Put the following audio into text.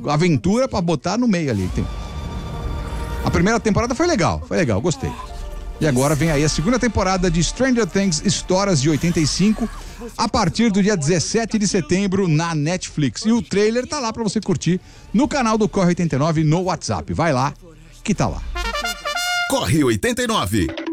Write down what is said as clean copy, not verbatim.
aventura pra botar no meio ali. A primeira temporada foi legal, gostei. E agora vem aí a segunda temporada de Stranger Things Histórias de 85, a partir do dia 17 de setembro na Netflix. E o trailer tá lá pra você curtir no canal do Corre 89 no WhatsApp. Vai lá, que tá lá. Corre 89.